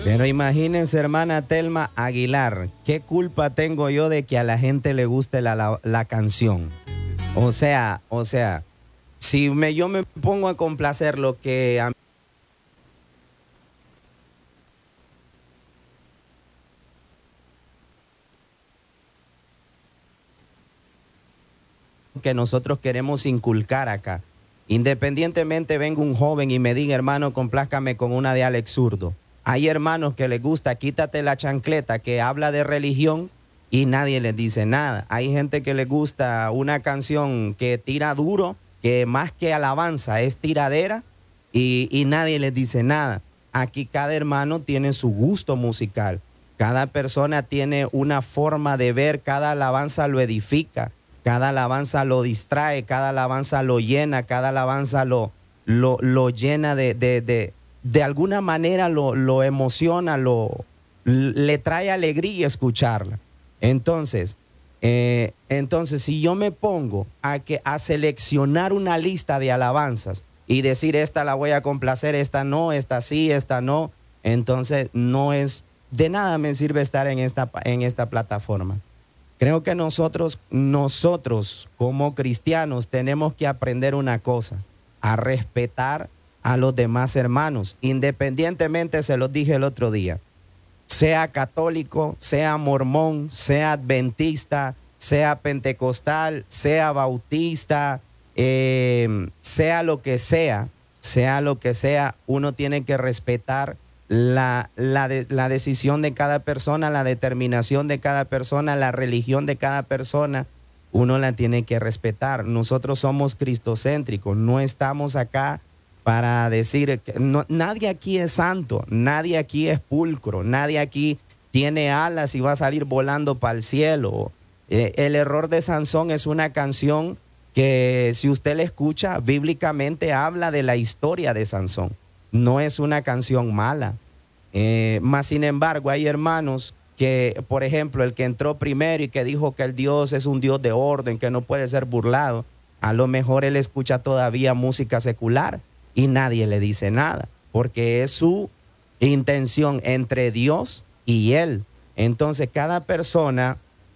Pero imagínense, hermana Telma Aguilar, ¿qué culpa tengo yo de que a la gente le guste la canción? O sea, si yo me pongo a complacer lo que nosotros queremos inculcar acá. Independientemente venga un joven y me diga, hermano, complázcame con una de Alex Zurdo. Hay hermanos que les gusta Quítate la chancleta, que habla de religión y nadie les dice nada. Hay gente que le gusta una canción que tira duro, que más que alabanza es tiradera y nadie les dice nada. Aquí cada hermano tiene su gusto musical. Cada persona tiene una forma de ver, cada alabanza lo edifica. Cada alabanza lo distrae, cada alabanza lo llena, cada alabanza lo llena de alguna manera, lo emociona, le trae alegría escucharla. Entonces, si yo me pongo a seleccionar una lista de alabanzas y decir esta la voy a complacer, esta no, esta sí, esta no, entonces no es, de nada me sirve estar en esta plataforma. Creo que nosotros como cristianos tenemos que aprender una cosa, a respetar a los demás hermanos, independientemente, se los dije el otro día, sea católico, sea mormón, sea adventista, sea pentecostal, sea bautista, sea lo que sea, uno tiene que respetar la decisión de cada persona, la determinación de cada persona, la religión de cada persona, uno la tiene que respetar. Nosotros somos cristocéntricos, no estamos acá para decir que nadie aquí es santo, nadie aquí es pulcro, nadie aquí tiene alas y va a salir volando para el cielo. El error de Sansón es una canción que, si usted la escucha, bíblicamente habla de la historia de Sansón. No es una canción mala. Más sin embargo, hay hermanos que, por ejemplo, el que entró primero y que dijo que el Dios es un Dios de orden, que no puede ser burlado, a lo mejor él escucha todavía música secular y nadie le dice nada, porque es su intención entre Dios y él. Entonces, cada persona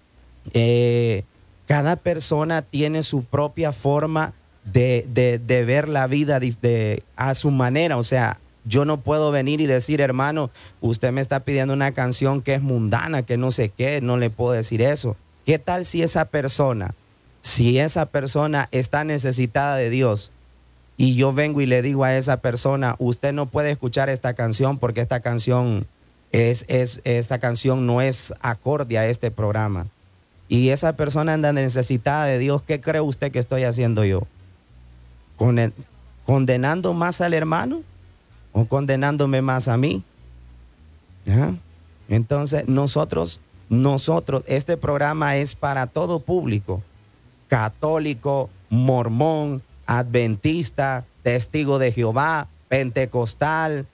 tiene su propia forma de ver la vida a su manera. O sea, yo no puedo venir y decir, hermano, usted me está pidiendo una canción que es mundana, que no sé qué, no le puedo decir eso. ¿Qué tal si esa persona está necesitada de Dios y yo vengo y le digo a esa persona, usted no puede escuchar esta canción porque esta canción no es acorde a este programa? Y esa persona anda necesitada de Dios, ¿qué cree usted que estoy haciendo yo? ¿Condenando más al hermano o condenándome más a mí? ¿Ya? Entonces nosotros, este programa es para todo público, católico, mormón, adventista, testigo de Jehová, pentecostal,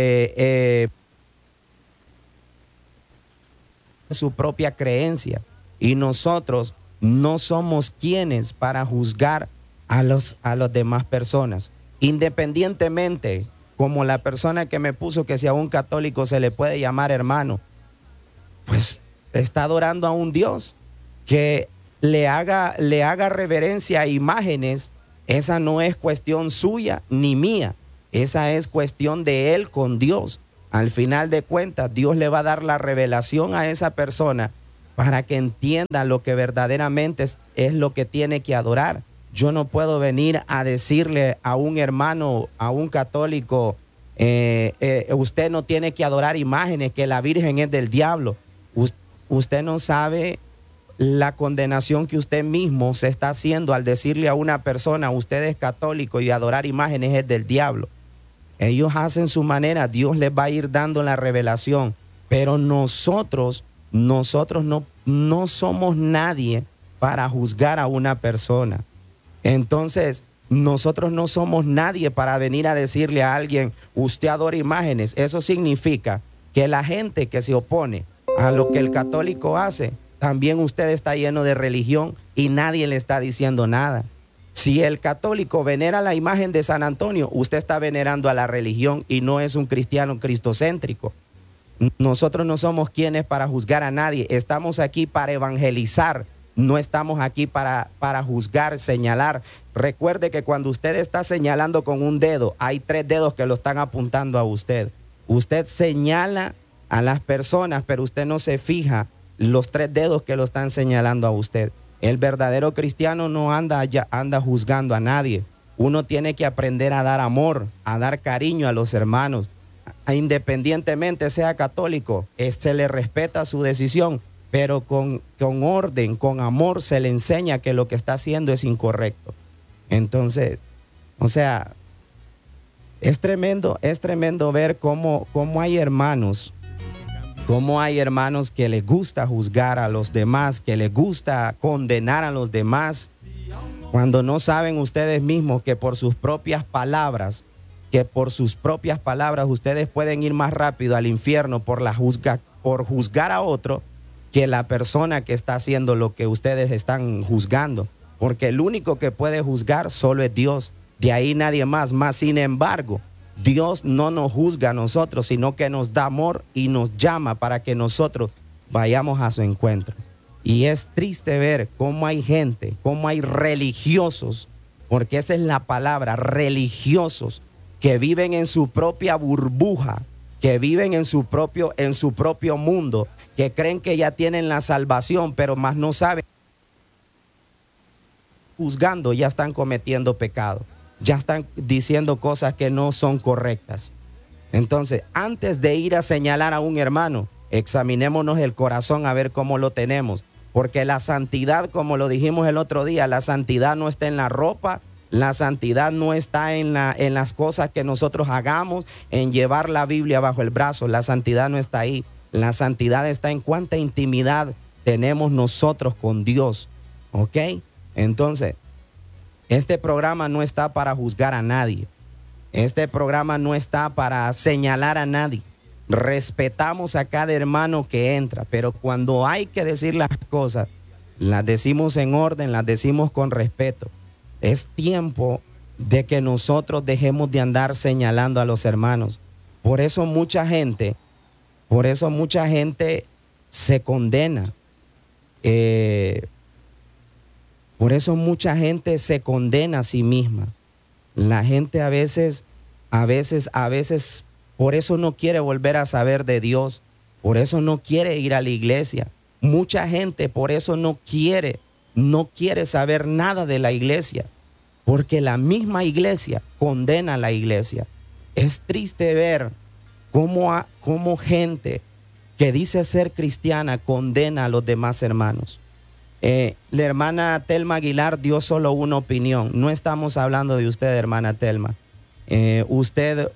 su propia creencia. Y nosotros no somos quienes para juzgar a las demás personas, independientemente, como la persona que me puso que si a un católico se le puede llamar hermano, pues está adorando a un Dios que le haga reverencia a imágenes. Esa no es cuestión suya ni mía, esa es cuestión de él con Dios. Al final de cuentas, Dios le va a dar la revelación a esa persona para que entienda lo que verdaderamente es lo que tiene que adorar. Yo no puedo venir a decirle a un hermano, a un católico, usted no tiene que adorar imágenes, que la Virgen es del diablo. Usted no sabe la condenación que usted mismo se está haciendo al decirle a una persona, usted es católico y adorar imágenes es del diablo. Ellos hacen su manera, Dios les va a ir dando la revelación, pero nosotros no somos nadie para juzgar a una persona. Entonces, nosotros no somos nadie para venir a decirle a alguien, usted adora imágenes. Eso significa que la gente que se opone a lo que el católico hace, también usted está lleno de religión y nadie le está diciendo nada. Si el católico venera la imagen de San Antonio, usted está venerando a la religión y no es un cristiano cristocéntrico. Nosotros no somos quienes para juzgar a nadie. Estamos aquí para evangelizar. No estamos aquí para juzgar, señalar. Recuerde que cuando usted está señalando con un dedo, hay 3 dedos que lo están apuntando a usted. Usted señala a las personas, pero usted no se fija los 3 dedos que lo están señalando a usted. El verdadero cristiano no anda juzgando a nadie. Uno tiene que aprender a dar amor, a dar cariño a los hermanos. Independientemente sea católico, se le respeta su decisión, pero con orden, con amor se le enseña que lo que está haciendo es incorrecto. Entonces, o sea, es tremendo ver cómo hay hermanos que les gusta juzgar a los demás, que les gusta condenar a los demás, cuando no saben ustedes mismos que por sus propias palabras ustedes pueden ir más rápido al infierno por juzgar a otro que la persona que está haciendo lo que ustedes están juzgando, porque el único que puede juzgar solo es Dios, de ahí nadie más. Sin embargo, Dios no nos juzga a nosotros, sino que nos da amor y nos llama para que nosotros vayamos a su encuentro. Y es triste ver cómo hay gente, cómo hay religiosos, porque esa es la palabra, religiosos, que viven en su propia burbuja, que viven en su propio mundo, que creen que ya tienen la salvación, pero más no saben. Juzgando, ya están cometiendo pecado, ya están diciendo cosas que no son correctas. Entonces, antes de ir a señalar a un hermano, examinémonos el corazón a ver cómo lo tenemos, porque la santidad, como lo dijimos el otro día, la santidad no está en la ropa. La santidad no está en las cosas que nosotros hagamos, en llevar la Biblia bajo el brazo. La santidad no está ahí. La santidad está en cuánta intimidad tenemos nosotros con Dios. ¿Ok? Entonces, este programa no está para juzgar a nadie. Este programa no está para señalar a nadie. Respetamos a cada hermano que entra, pero cuando hay que decir las cosas, las decimos en orden, las decimos con respeto. Es tiempo de que nosotros dejemos de andar señalando a los hermanos. Por eso mucha gente se condena. Por eso mucha gente se condena a sí misma. La gente a veces, por eso no quiere volver a saber de Dios. Por eso no quiere ir a la iglesia. Mucha gente por eso no quiere saber nada de la iglesia, porque la misma iglesia condena a la iglesia. Es triste ver cómo gente que dice ser cristiana condena a los demás hermanos. La hermana Telma Aguilar dio solo una opinión. No estamos hablando de usted, hermana Telma. Usted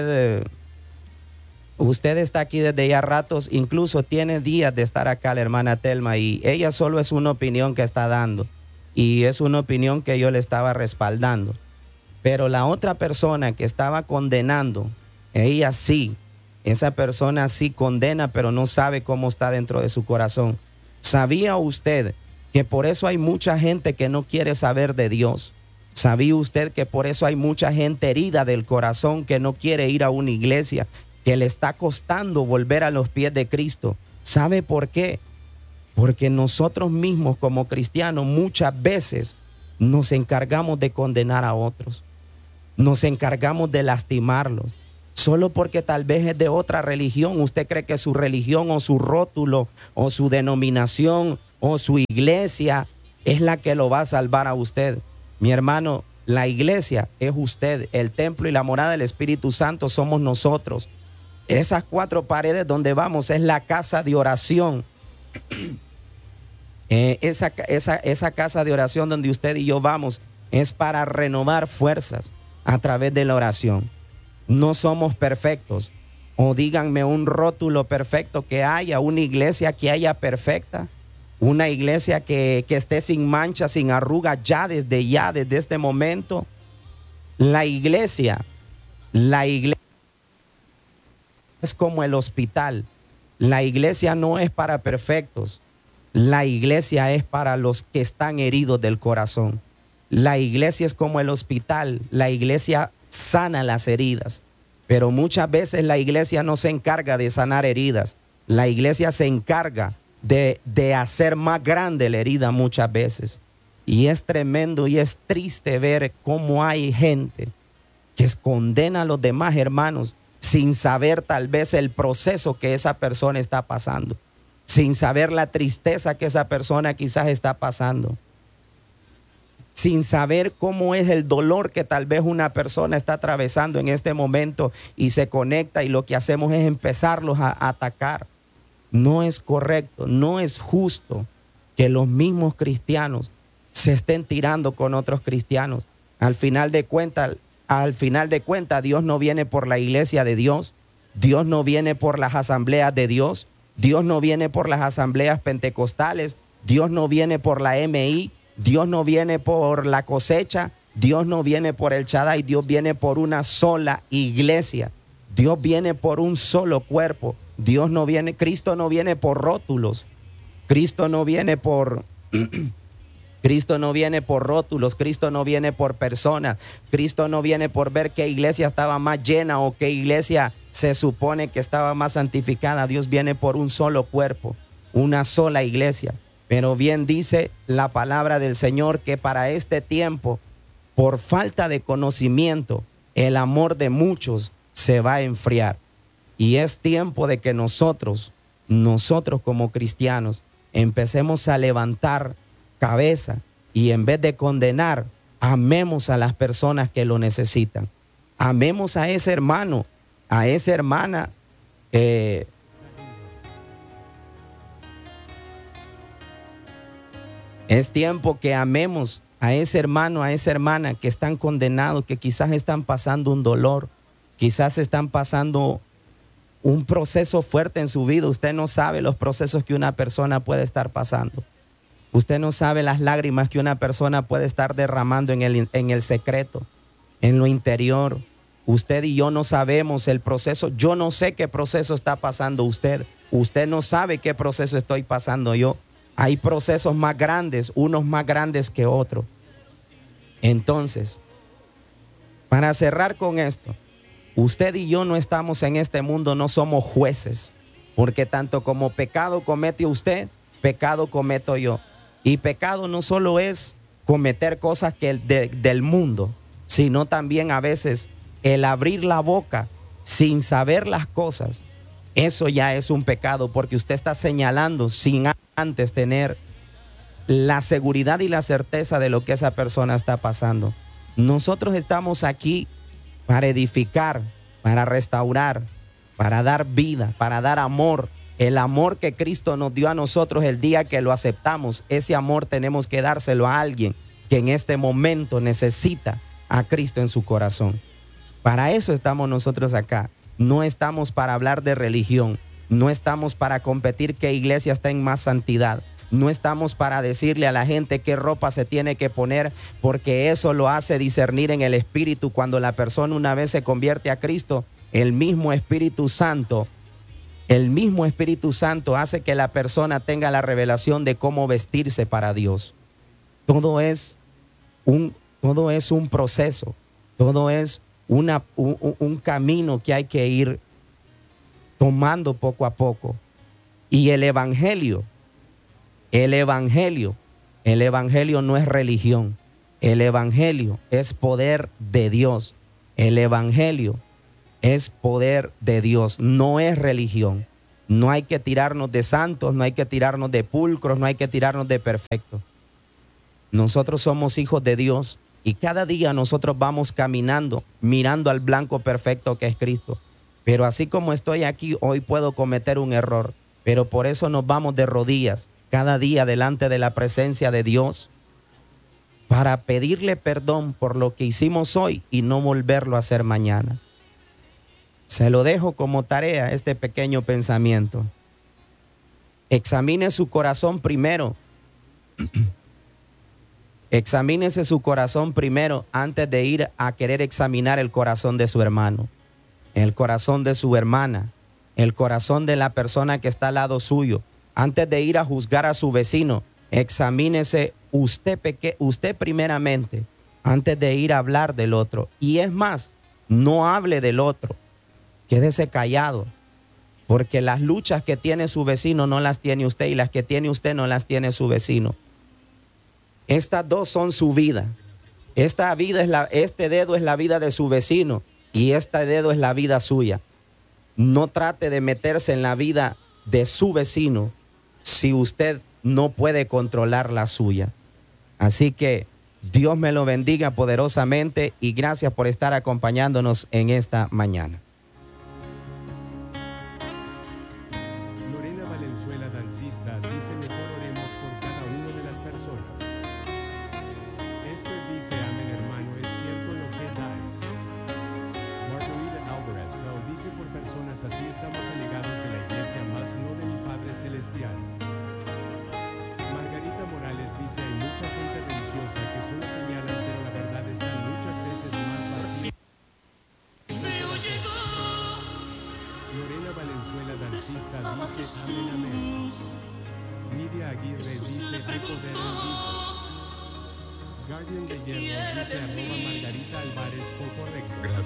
está aquí desde ya ratos, incluso tiene días de estar acá, la hermana Telma, y ella solo es una opinión que está dando, y es una opinión que yo le estaba respaldando. Pero la otra persona que estaba condenando, ella sí, esa persona sí condena, pero no sabe cómo está dentro de su corazón. ¿Sabía usted que por eso hay mucha gente que no quiere saber de Dios? ¿Sabía usted que por eso hay mucha gente herida del corazón que no quiere ir a una iglesia, que le está costando volver a los pies de Cristo? ¿Sabe por qué? Porque nosotros mismos como cristianos muchas veces nos encargamos de condenar a otros. Nos encargamos de lastimarlos. Solo porque tal vez es de otra religión. Usted cree que su religión o su rótulo o su denominación o su iglesia es la que lo va a salvar a usted. Mi hermano, la iglesia es usted. El templo y la morada del Espíritu Santo somos nosotros. Esas 4 paredes donde vamos es la casa de oración. Esa casa de oración donde usted y yo vamos es para renovar fuerzas a través de la oración. No somos perfectos. O díganme un rótulo perfecto que haya, una iglesia que haya perfecta, una iglesia que esté sin mancha, sin arruga, desde este momento. La iglesia es como el hospital. La iglesia no es para perfectos. La iglesia es para los que están heridos del corazón. La iglesia es como el hospital. La iglesia sana las heridas. Pero muchas veces la iglesia no se encarga de sanar heridas. La iglesia se encarga de hacer más grande la herida muchas veces. Y es tremendo y es triste ver cómo hay gente que condena a los demás hermanos sin saber tal vez el proceso que esa persona está pasando, sin saber la tristeza que esa persona quizás está pasando, sin saber cómo es el dolor que tal vez una persona está atravesando en este momento, y se conecta y lo que hacemos es empezarlos a atacar. No es correcto, no es justo que los mismos cristianos se estén tirando con otros cristianos. Al final de cuentas, Dios no viene por la iglesia de Dios, Dios no viene por las asambleas de Dios, Dios no viene por las asambleas pentecostales, Dios no viene por la MI, Dios no viene por la cosecha, Dios no viene por el Shaddai, Dios viene por una sola iglesia, Dios viene por un solo cuerpo. Cristo no viene por rótulos, Cristo no viene por rótulos, Cristo no viene por personas, Cristo no viene por ver qué iglesia estaba más llena o qué iglesia se supone que estaba más santificada. Dios viene por un solo cuerpo, una sola iglesia. Pero bien dice la palabra del Señor que para este tiempo, por falta de conocimiento, el amor de muchos se va a enfriar. Y es tiempo de que nosotros como cristianos empecemos a levantar cabeza y en vez de condenar, amemos a las personas que lo necesitan. Amemos a ese hermano, a esa hermana. Es tiempo que amemos a ese hermano, a esa hermana que están condenados, que quizás están pasando un dolor, quizás están pasando un proceso fuerte en su vida. Usted no sabe los procesos que una persona puede estar pasando. Usted no sabe las lágrimas que una persona puede estar derramando en el secreto, en lo interior. Usted y yo no sabemos el proceso. Yo no sé qué proceso está pasando usted. Usted no sabe qué proceso estoy pasando yo. Hay procesos más grandes, unos más grandes que otros. Entonces, para cerrar con esto, usted y yo no estamos en este mundo, no somos jueces, porque tanto como pecado comete usted, pecado cometo yo. Y pecado no solo es cometer cosas del mundo, sino también a veces el abrir la boca sin saber las cosas. Eso ya es un pecado, porque usted está señalando sin antes tener la seguridad y la certeza de lo que esa persona está pasando. Nosotros estamos aquí para edificar, para restaurar, para dar vida, para dar amor. El amor que Cristo nos dio a nosotros el día que lo aceptamos, ese amor tenemos que dárselo a alguien que en este momento necesita a Cristo en su corazón. Para eso estamos nosotros acá. No estamos para hablar de religión, no estamos para competir qué iglesia está en más santidad, no estamos para decirle a la gente qué ropa se tiene que poner, porque eso lo hace discernir en el Espíritu. Cuando la persona una vez se convierte a Cristo, el mismo Espíritu Santo hace que la persona tenga la revelación de cómo vestirse para Dios. Todo es un proceso, todo es un camino que hay que ir tomando poco a poco. Y el evangelio no es religión. El evangelio es poder de Dios. El evangelio es poder de Dios, no es religión. No hay que tirarnos de santos, no hay que tirarnos de pulcros, no hay que tirarnos de perfectos. Nosotros somos hijos de Dios y cada día nosotros vamos caminando, mirando al blanco perfecto que es Cristo. Pero así como estoy aquí, hoy puedo cometer un error, pero por eso nos vamos de rodillas cada día delante de la presencia de Dios para pedirle perdón por lo que hicimos hoy y no volverlo a hacer mañana. Se lo dejo como tarea, este pequeño pensamiento. Examine su corazón primero. Examínese su corazón primero antes de ir a querer examinar el corazón de su hermano, el corazón de su hermana, el corazón de la persona que está al lado suyo. Antes de ir a juzgar a su vecino, examínese usted primeramente antes de ir a hablar del otro. Y es más, no hable del otro, Quédese callado, porque las luchas que tiene su vecino no las tiene usted y las que tiene usted no las tiene su vecino. Estas dos son su vida. Esta vida este dedo es la vida de su vecino y este dedo es la vida suya. No trate de meterse en la vida de su vecino si usted no puede controlar la suya. Así que Dios me lo bendiga poderosamente y gracias por estar acompañándonos en esta mañana. Lorena Valenzuela, dancista, dice: mejor oremos por cada una de las personas. Esther dice: amén, hermano, es cierto lo que das. Margarita Álvarez dice: por personas así estamos alegados de la iglesia, más no de mi Padre Celestial. Margarita Morales dice: hay mucha gente religiosa que solo señalan, pero la verdad está muchas veces más vacía. Lorena Valenzuela, dancista, dice: amén, amén. Nidia Aguirre dice: hay poder en Jesus. Guardian de Hierro dice: @Margarita Álvarez, correcto.